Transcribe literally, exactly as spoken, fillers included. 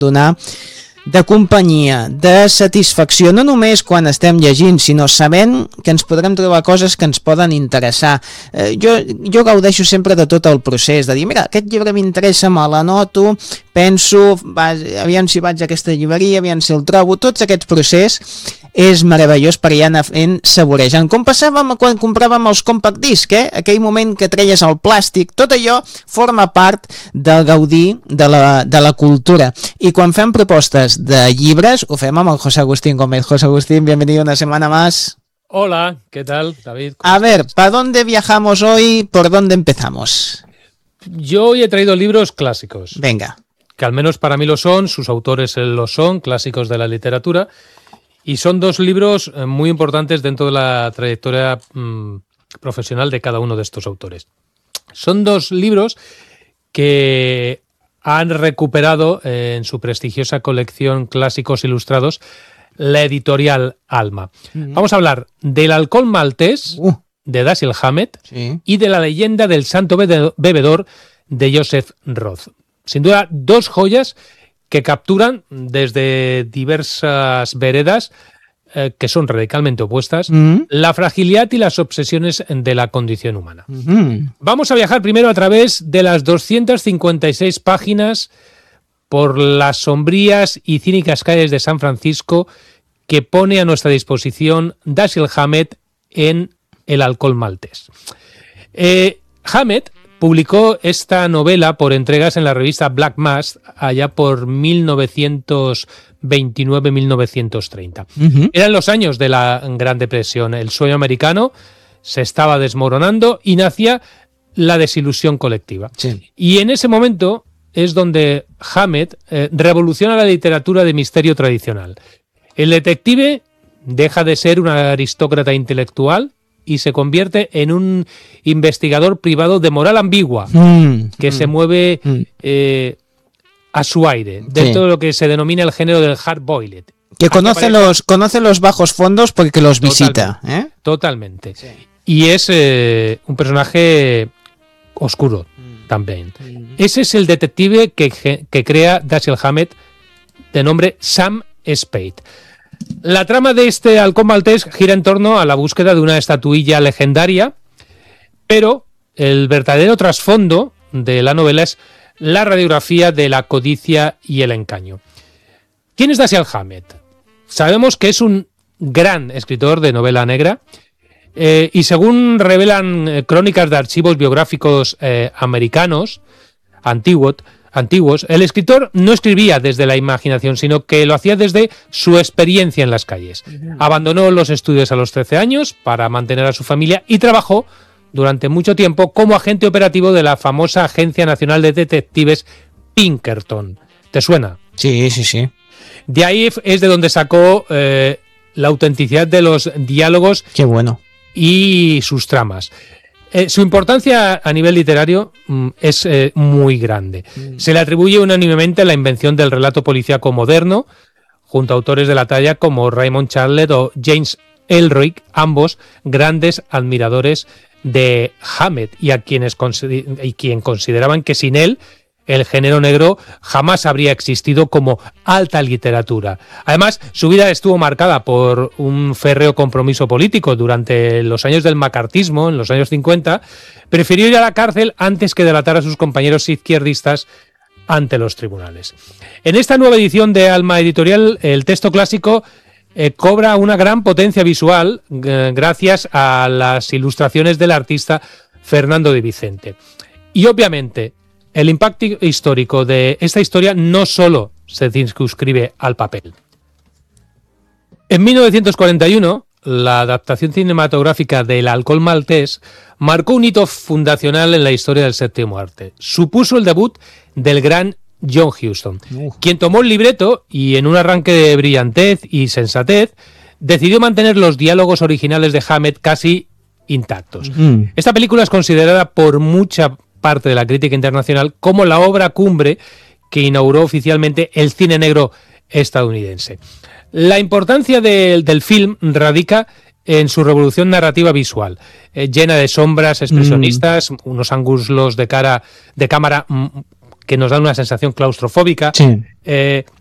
donar de companyia, de satisfacció, no només quan estem llegint, sinó sabent que ens podrem trobar coses que ens poden interessar. Eh, jo, jo gaudeixo sempre de tot el procés, de dir, mira, aquest llibre m'interessa, me l'anoto, penso, va, aviam si vaig a aquesta llibreria, aviam si el trobo, tots aquest procés és meravellós per ja anar fent saborejant. Com passàvem quan compràvem els compact disc, eh? Aquell moment que treies el plàstic, tot allò forma part del gaudir de la, de la cultura. I quan fem propostes de llibres, ho fem amb el José Agustín Gómez. José Agustín, bienvenido una semana más. Hola, ¿qué tal, David? A ver, ¿para dónde viajamos hoy? ¿Por dónde empezamos? Yo hoy he traído libros clásicos. Venga. Que al menos para mí lo son, sus autores lo son, clásicos de la literatura. Y son dos libros muy importantes dentro de la trayectoria mmm, profesional de cada uno de estos autores. Son dos libros que han recuperado eh, en su prestigiosa colección Clásicos Ilustrados la editorial Alma. Mm. Vamos a hablar del Alcohol Maltés uh. de Dashiell Hammett sí. y de la Leyenda del Santo Bebedor de Joseph Roth. Sin duda, dos joyas que capturan desde diversas veredas eh, que son radicalmente opuestas, mm. la fragilidad y las obsesiones de la condición humana. Mm. Vamos a viajar primero a través de las doscientas cincuenta y seis páginas por las sombrías y cínicas calles de San Francisco que pone a nuestra disposición Dashiell Hammett en El Alcohol Maltés. Eh, Hammett publicó esta novela por entregas en la revista Black Mass allá por mil novecientos veintinueve a mil novecientos treinta. Uh-huh. Eran los años de la Gran Depresión. El sueño americano se estaba desmoronando y nacía la desilusión colectiva. Sí. Y en ese momento es donde Hammett eh, revoluciona la literatura de misterio tradicional. El detective deja de ser un aristócrata intelectual y se convierte en un investigador privado de moral ambigua mm, que mm, se mueve mm. eh, a su aire, dentro sí. de lo que se denomina el género del hard-boiled. Que conoce los, conoce los bajos fondos porque los visita. Totalmente. ¿eh? Totalmente. Sí. Y es eh, un personaje oscuro mm. también. Mm. Ese es el detective que, que crea Dashiell Hammett, de nombre Sam Spade. La trama de este Halcón Maltés gira en torno a la búsqueda de una estatuilla legendaria, pero el verdadero trasfondo de la novela es la radiografía de la codicia y el engaño. ¿Quién es Dashiell Hammett? Sabemos que es un gran escritor de novela negra eh, y según revelan eh, crónicas de archivos biográficos eh, americanos antiguos, antiguos, el escritor no escribía desde la imaginación, sino que lo hacía desde su experiencia en las calles. Uh-huh. Abandonó los estudios a los trece años para mantener a su familia y trabajó durante mucho tiempo como agente operativo de la famosa Agencia Nacional de Detectives Pinkerton. ¿Te suena? Sí, sí, sí. De ahí es de donde sacó eh, la autenticidad de los diálogos. Qué bueno. Y sus tramas. Eh, su importancia a nivel literario mm, es eh, muy grande. Mm. Se le atribuye unánimemente la invención del relato policíaco moderno, junto a autores de la talla como Raymond Chandler o James Ellroy, ambos grandes admiradores de Hammett y a quienes consider- y quien consideraban que sin él el género negro jamás habría existido como alta literatura. Además, su vida estuvo marcada por un férreo compromiso político. Durante los años del macartismo, en los años cincuenta, prefirió ir a la cárcel antes que delatar a sus compañeros izquierdistas ante los tribunales. En esta nueva edición de Alma Editorial, el texto clásico eh, cobra una gran potencia visual eh, gracias a las ilustraciones del artista Fernando de Vicente. Y obviamente, el impacto histórico de esta historia no solo se circunscribe al papel. En mil novecientos cuarenta y uno, la adaptación cinematográfica del Alcohol Maltés marcó un hito fundacional en la historia del séptimo arte. Supuso el debut del gran John Huston, uh. quien tomó el libreto y en un arranque de brillantez y sensatez decidió mantener los diálogos originales de Hammett casi intactos. Uh-huh. Esta película es considerada por mucha parte de la crítica internacional como la obra cumbre que inauguró oficialmente el cine negro estadounidense. La importancia de, del film radica en su revolución narrativa visual, eh, llena de sombras expresionistas, mm. unos ángulos de cara de cámara mm, que nos dan una sensación claustrofóbica. Sí. Eh,